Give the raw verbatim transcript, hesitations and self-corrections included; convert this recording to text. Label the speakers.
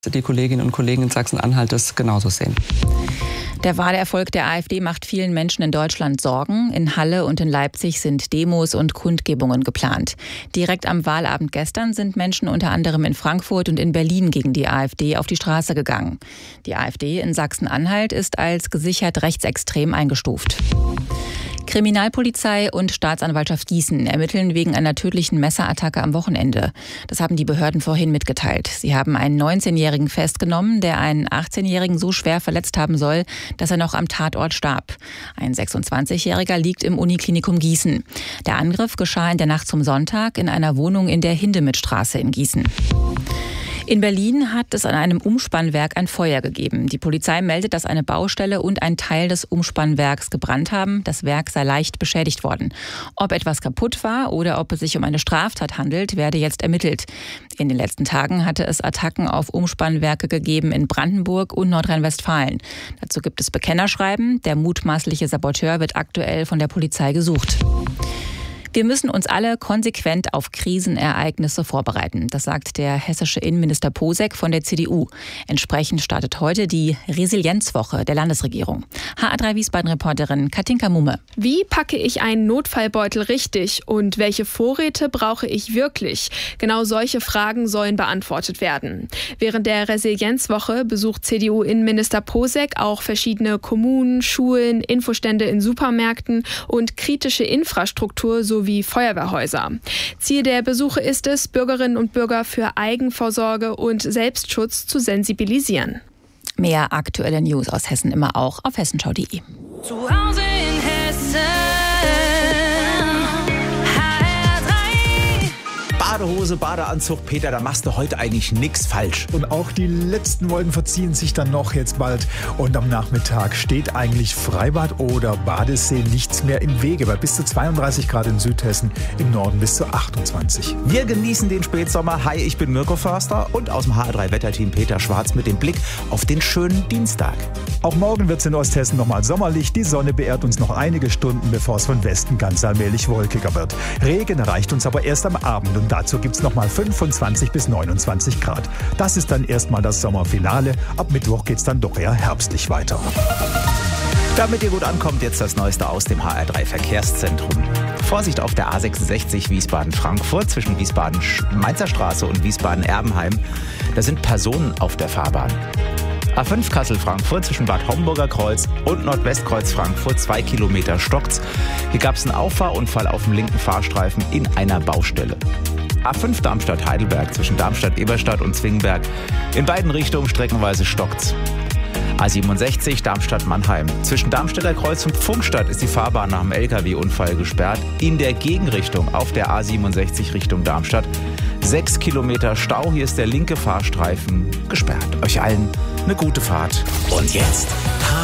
Speaker 1: Die Kolleginnen und Kollegen in Sachsen-Anhalt das genauso sehen.
Speaker 2: Der Wahlerfolg der AfD macht vielen Menschen in Deutschland Sorgen. In Halle und in Leipzig sind Demos und Kundgebungen geplant. Direkt am Wahlabend gestern sind Menschen unter anderem in Frankfurt und in Berlin gegen die AfD auf die Straße gegangen. Die AfD in Sachsen-Anhalt ist als gesichert rechtsextrem eingestuft. Kriminalpolizei und Staatsanwaltschaft Gießen ermitteln wegen einer tödlichen Messerattacke am Wochenende. Das haben die Behörden vorhin mitgeteilt. Sie haben einen neunzehnjährigen festgenommen, der einen achtzehnjährigen so schwer verletzt haben soll, dass er noch am Tatort starb. Ein sechsundzwanzigjähriger liegt im Uniklinikum Gießen. Der Angriff geschah in der Nacht zum Sonntag in einer Wohnung in der Hindemithstraße in Gießen. In Berlin hat es an einem Umspannwerk ein Feuer gegeben. Die Polizei meldet, dass eine Baustelle und ein Teil des Umspannwerks gebrannt haben. Das Werk sei leicht beschädigt worden. Ob etwas kaputt war oder ob es sich um eine Straftat handelt, werde jetzt ermittelt. In den letzten Tagen hatte es Attacken auf Umspannwerke gegeben in Brandenburg und Nordrhein-Westfalen. Dazu gibt es Bekennerschreiben. Der mutmaßliche Saboteur wird aktuell von der Polizei gesucht. Wir müssen uns alle konsequent auf Krisenereignisse vorbereiten. Das sagt der hessische Innenminister Posek von der C D U. Entsprechend startet heute die Resilienzwoche der Landesregierung. H A drei Wiesbaden-Reporterin Katinka Mumme.
Speaker 3: Wie packe ich einen Notfallbeutel richtig und welche Vorräte brauche ich wirklich? Genau solche Fragen sollen beantwortet werden. Während der Resilienzwoche besucht C D U-Innenminister Posek auch verschiedene Kommunen, Schulen, Infostände in Supermärkten und kritische Infrastruktur sowie wie Feuerwehrhäuser. Ziel der Besuche ist es, Bürgerinnen und Bürger für Eigenvorsorge und Selbstschutz zu sensibilisieren.
Speaker 2: Mehr aktuelle News aus Hessen immer auch auf hessenschau punkt de.
Speaker 4: Zu Hause in Hessen.
Speaker 5: Badehose, Badeanzug, Peter, da machst du heute eigentlich nichts falsch.
Speaker 6: Und auch die letzten Wolken verziehen sich dann noch jetzt bald. Und am Nachmittag steht eigentlich Freibad oder Badesee nichts mehr im Wege. Bei bis zu zweiunddreißig Grad in Südhessen, im Norden bis zu achtundzwanzig.
Speaker 5: Wir genießen den Spätsommer. Hi, ich bin Mirko Förster und aus dem H A drei Wetterteam Peter Schwarz mit dem Blick auf den schönen Dienstag.
Speaker 6: Auch morgen wird es in Osthessen nochmal sommerlich. Die Sonne beehrt uns noch einige Stunden, bevor es von Westen ganz allmählich wolkiger wird. Regen erreicht uns aber erst am Abend und dazu gibt es nochmal fünfundzwanzig bis neunundzwanzig Grad. Das ist dann erstmal das Sommerfinale. Ab Mittwoch geht es dann doch eher herbstlich weiter.
Speaker 5: Damit ihr gut ankommt, jetzt das Neueste aus dem H R drei Verkehrszentrum. Vorsicht auf der A sechsundsechzig Wiesbaden-Frankfurt zwischen Wiesbaden-Mainzer Straße und Wiesbaden-Erbenheim. Da sind Personen auf der Fahrbahn. A fünf Kassel-Frankfurt zwischen Bad Homburger Kreuz und Nordwestkreuz Frankfurt, zwei Kilometer stockt's. Hier gab es einen Auffahrunfall auf dem linken Fahrstreifen in einer Baustelle. A fünf Darmstadt-Heidelberg zwischen Darmstadt-Eberstadt und Zwingenberg. In beiden Richtungen streckenweise stockt's. A siebenundsechzig Darmstadt-Mannheim. Zwischen Darmstädter Kreuz und Pfungstadt ist die Fahrbahn nach dem L K W-Unfall gesperrt. In der Gegenrichtung auf der A siebenundsechzig Richtung Darmstadt. Sechs Kilometer Stau, hier ist der linke Fahrstreifen gesperrt. Euch allen eine gute Fahrt. Und jetzt